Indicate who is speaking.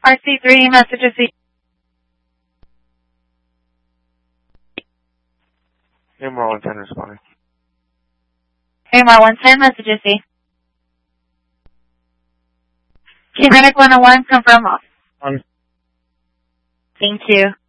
Speaker 1: RC3 messages.
Speaker 2: AMR 110 responding.
Speaker 1: AMR 110 messages. Kinetic 101, confirm off.
Speaker 2: On.
Speaker 1: Thank you.